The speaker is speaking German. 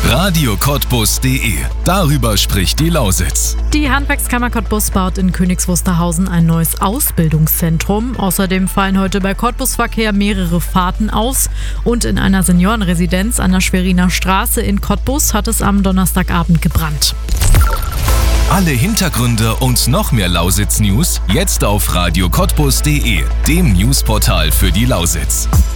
radiocottbus.de. Darüber spricht die Lausitz. Die Handwerkskammer Cottbus baut in Königs Wusterhausen ein neues Ausbildungszentrum. Außerdem fallen heute bei Cottbus Verkehr mehrere Fahrten aus. Und in einer Seniorenresidenz an der Schweriner Straße in Cottbus hat es am Donnerstagabend gebrannt. Alle Hintergründe und noch mehr Lausitz-News jetzt auf radiocottbus.de, dem Newsportal für die Lausitz.